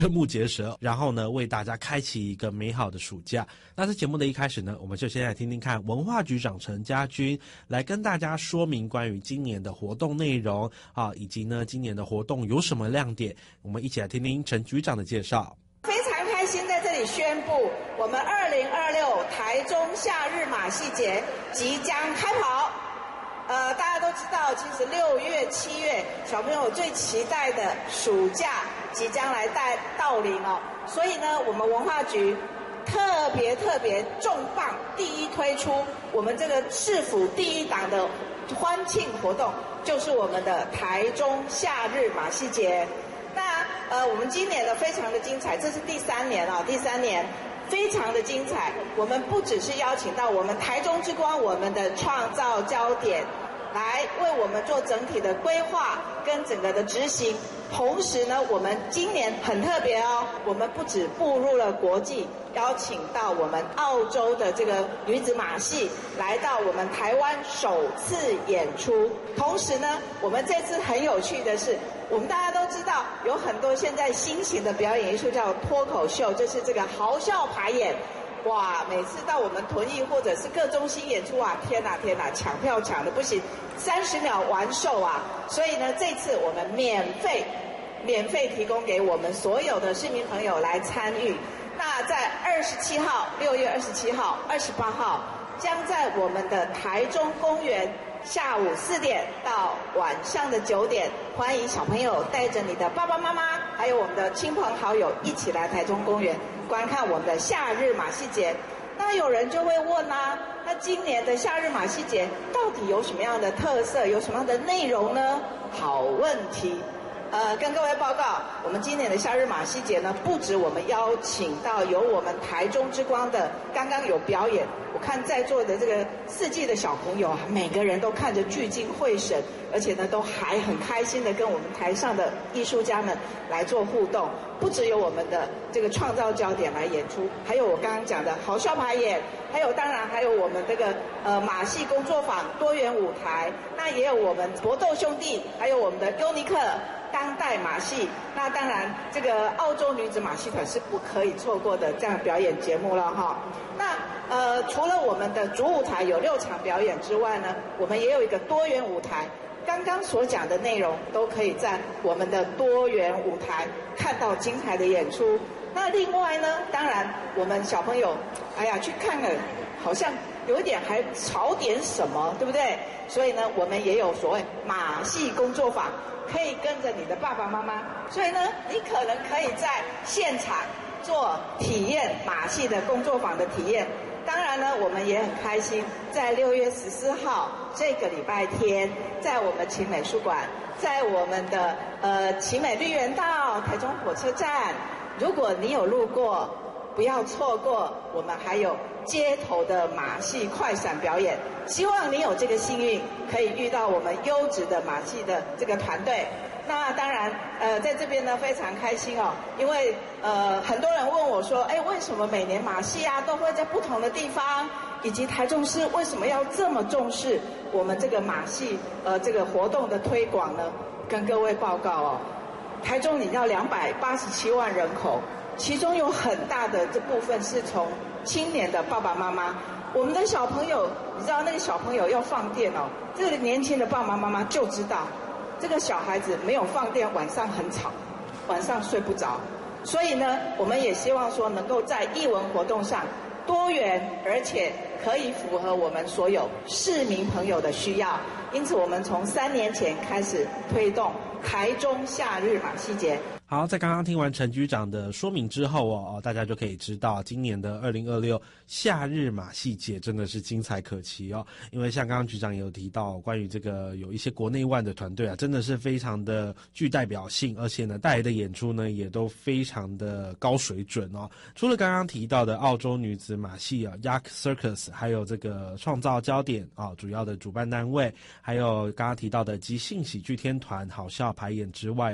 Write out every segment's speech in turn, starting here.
目结舌，然后呢为大家开启一个美好的暑假。那在节目的一开始呢，我们就先来听听看文化局长陈家军来跟大家说明关于今年的活动内容啊，以及呢今年的活动有什么亮点。我们一起来听听陈局长的介绍。 非常开心在这里宣布，我们2026台中夏日马戏节即将开跑。大家都知道，其实6月、7月小朋友最期待的暑假即将来到临哦，所以呢，我们文化局特别重磅第一推出我们这个市府第一档的欢庆活动，就是我们的台中夏日马戏节。那我们今年的非常的精彩，这是第3年啊，第3年。非常的精彩，我们不只是邀请到我们台中之光，我们的创造焦点，来为我们做整体的规划跟整个的执行。同时呢，我们今年很特别哦，我们不只步入了国际，邀请到我们澳洲的这个女子马戏来到我们台湾首次演出。同时呢，我们这次很有趣的是，我们大家都知道有很多现在新型的表演艺术叫脱口秀，就是这个豪笑排演。哇，每次到我们屯艺或者是各中心演出啊，天哪，抢票抢的不行，30秒完售啊！所以呢，这次我们免费提供给我们所有的市民朋友来参与。那在27号，6月27号、28号，将在我们的台中公园下午4点到晚上的9点，欢迎小朋友带着你的爸爸妈妈，还有我们的亲朋好友一起来台中公园观看我们的夏日马戏节。那有人就会问啊，那今年的夏日马戏节到底有什么样的特色，有什么样的内容呢？好问题。跟各位报告，我们今年的夏日马戏节呢，不止我们邀请到有我们台中之光的刚刚有表演，我看在座的这个4季的小朋友啊，每个人都看着聚精会神，而且呢都还很开心的跟我们台上的艺术家们来做互动。不只有我们的这个创造焦点来演出，还有我刚刚讲的豪笑排演，当然还有我们这个马戏工作坊多元舞台，那也有我们搏斗兄弟，还有我们的优尼克当代马戏，那当然这个澳洲女子马戏团是不可以错过的这样表演节目了哈。那除了我们的主舞台有6场表演之外呢，我们也有一个多元舞台，刚刚所讲的内容都可以在我们的多元舞台看到精彩的演出。那另外呢，当然我们小朋友去看了好像有一点还少点什么，对不对？所以呢，我们也有所谓马戏工作坊，可以跟着你的爸爸妈妈，所以呢，你可能可以在现场做体验马戏的工作坊的体验。当然呢，我们也很开心，在6月14号这个礼拜天，在我们奇美术馆，在我们的奇美绿园道台中火车站，如果你有路过，不要错过，我们还有街头的马戏快闪表演。希望你有这个幸运，可以遇到我们优质的马戏的这个团队。那当然，在这边呢非常开心哦，因为很多人问我说，为什么每年马戏都会在不同的地方，以及台中市为什么要这么重视我们这个马戏这个活动的推广呢？跟各位报告哦，台中你要287万人口，其中有很大的这部分是从青年的爸爸妈妈。我们的小朋友，你知道那个小朋友要放电哦，这个年轻的爸爸妈妈就知道，这个小孩子没有放电，晚上很吵，晚上睡不着。所以呢，我们也希望说能够在艺文活动上多元，而且可以符合我们所有市民朋友的需要。因此，我们从3年前开始推动台中夏日马戏节。 好，在刚刚听完陈局长的说明之后大家就可以知道今年的2026夏日马戏节真的是精彩可期哦。因为像刚刚局长也有提到，关于这个有一些国内外的团队真的是非常的具代表性，而且呢带来的演出呢也都非常的高水准哦。除了刚刚提到的澳洲女子马戏Yak Circus， 还有这个创造焦点主要的主办单位，还有刚刚提到的即兴喜剧天团好笑排演之外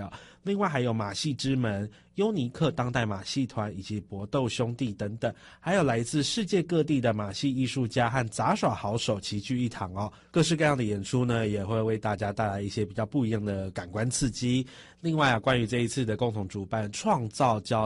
另外还有马戏之门、优尼克当代马戏团以及搏斗兄弟等等，还有来自世界各地的马戏艺术家和杂耍好手齐聚一堂哦。各式各样的演出呢，也会为大家带来一些比较不一样的感官刺激。另外啊，关于这一次的共同主办创造交